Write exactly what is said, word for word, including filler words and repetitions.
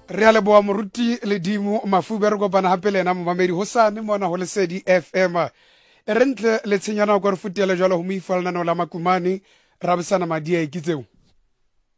re a leboa moruti ledimo Mafube re kopana hape le ena momamedi hosane mona ho Lesedi F M e re ntle le tshenyana go re futela jalo ho mo ifalana no la makumane ra busana madia e kitseo